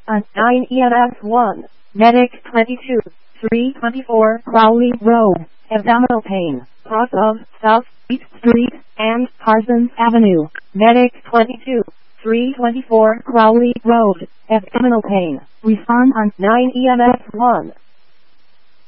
on 9 EMS 1, Medic 22, 324 Crowley Road, abdominal pain, cross of South East Street and Parsons Avenue, Medic 22, 324 Crowley Road, abdominal pain, respond on 9 EMS 1.